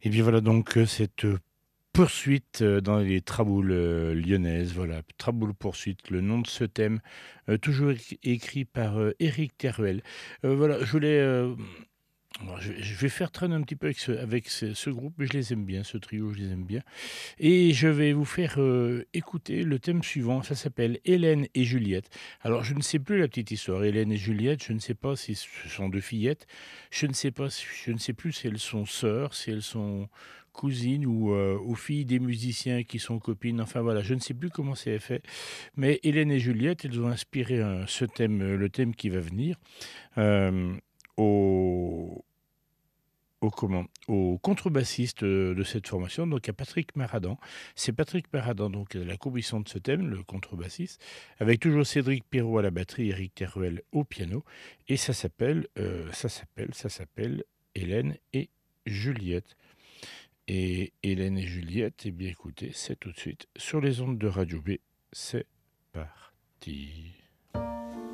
Et bien voilà donc cette poursuite dans les Traboules lyonnaises. Voilà, Traboule poursuite, le nom de ce thème, toujours écrit par Éric Teruel. Voilà, je voulais. Alors, je vais faire traîner un petit peu avec ce groupe, mais je les aime bien, ce trio, je les aime bien. Et je vais vous faire écouter le thème suivant. Ça s'appelle Hélène et Juliette. Alors, je ne sais plus la petite histoire. Hélène et Juliette, je ne sais pas si ce sont deux fillettes. Je ne sais plus si elles sont sœurs, si elles sont cousines ou filles des musiciens qui sont copines. Enfin voilà, je ne sais plus comment c'est fait. Mais Hélène et Juliette, elles ont inspiré ce thème, le thème qui va venir, euh, au, au contrebassiste de cette formation, donc à Patrick Maradan. C'est Patrick Maradan, donc à la composition de ce thème, le contrebassiste, avec toujours Cédric Perrault à la batterie, Éric Teruel au piano, et ça s'appelle Hélène et Juliette. Et Hélène et Juliette, eh bien écoutez, c'est tout de suite sur les ondes de Radio B. C'est parti.